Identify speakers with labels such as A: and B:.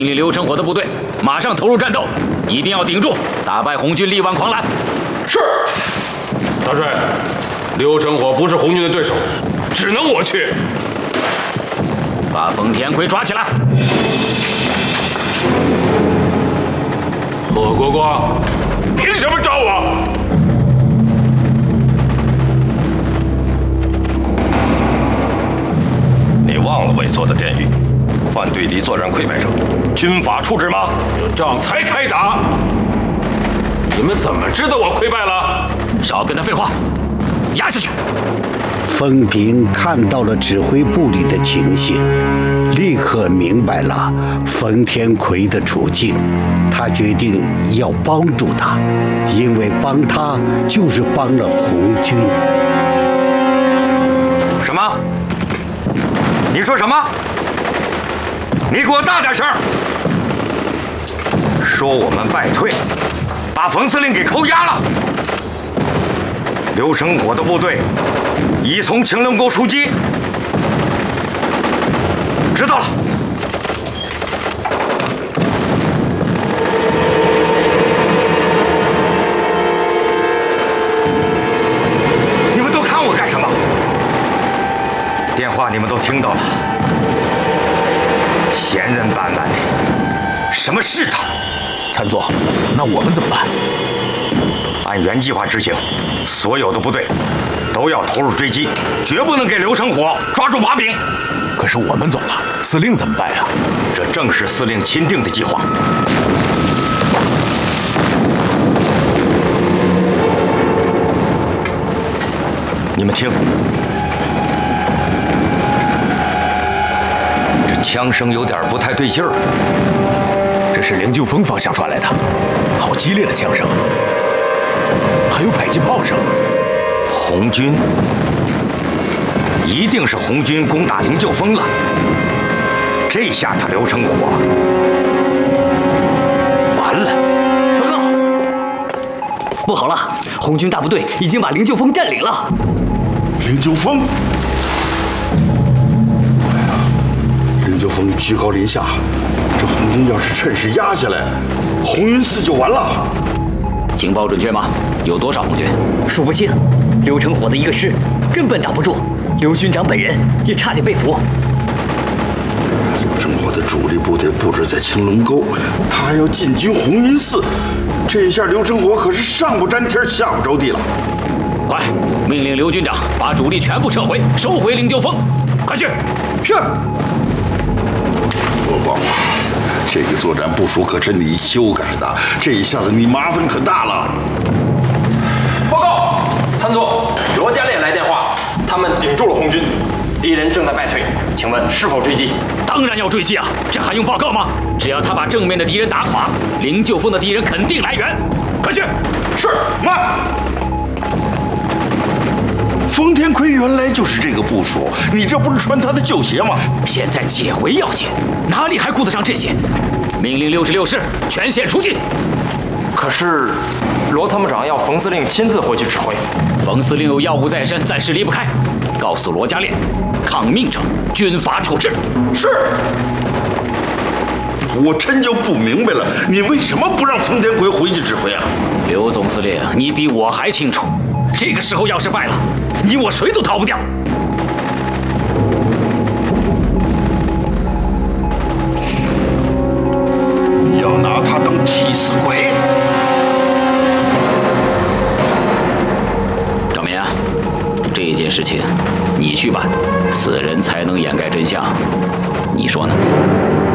A: 命令刘成火的部队马上投入战斗，一定要顶住，打败红军，力挽狂澜。
B: 是，大帅，刘成火不是红军的对手，只能我去。
A: 把冯天奎抓起来。
B: 贺国光，凭什么抓我？
C: 你忘了委座的典狱，犯对敌作战溃败者，军法处置吗？
B: 这仗才开打，你们怎么知道我溃败了？
A: 少跟他废话，压下去。
D: 风平看到了指挥部里的情形，立刻明白了冯天奎的处境。他决定要帮助他，因为帮他就是帮了红军。
C: 什么？你说什么？你给我大点声！说我们败退，把冯司令给扣押了。刘成火的部队已从青龙沟出击，知道了。你们都看我干什么？电话你们都听到了，闲人板板的，什么事头？
E: 参座，那我们怎么办？
C: 按原计划执行，所有的部队都要投入追击，绝不能给刘成火抓住把柄。
E: 可是我们走了，司令怎么办呀？
C: 这正是司令钦定的计划。你们听，这枪声有点不太对劲儿。
E: 这是灵鹫峰方向传来的，好激烈的枪声，还有迫击炮声。
C: 红军，一定是红军攻打灵鹫峰了。这下他刘成火完了。
F: 报告，不好了，红军大部队已经把灵鹫峰占领了。
G: 灵鹫峰，哎呀，灵鹫峰居高临下，这红军要是趁势压下来，红云寺就完了。
A: 情报准确吗？有多少红军？
F: 数不清，刘成火的一个师根本挡不住，刘军长本人也差点被俘。
G: 刘成火的主力部队布置在青龙沟，他还要进军红云寺，这一下刘成火可是上不沾天下不着地了。
A: 快，命令刘军长把主力全部撤回，收回灵鹫峰。快去！
F: 是。
G: 国光，这个作战部署可是你修改的，这一下子你麻烦可大了。
H: 报告，参座，罗家烈来电话，他们顶住了红军，敌人正在败退，请问是否追击？
A: 当然要追击啊！这还用报告吗？只要他把正面的敌人打垮，灵鹫峰的敌人肯定来援。快去！
G: 是，慢。冯天奎原来就是这个部署，你这不是穿他的旧鞋吗？
A: 现在解围要紧，哪里还顾得上这些？命令66师全线出击。
H: 可是，罗参谋长要冯司令亲自回去指挥。
A: 冯司令有要务在身，暂时离不开。告诉罗家烈，抗命者军法处置。
G: 是。我真就不明白了，你为什么不让冯天奎回去指挥啊？
A: 刘总司令，你比我还清楚，这个时候要是败了，你我谁都逃不掉。
G: 你要拿他当替死鬼？
A: 赵明，这件事情你去办，死人才能掩盖真相，你说呢？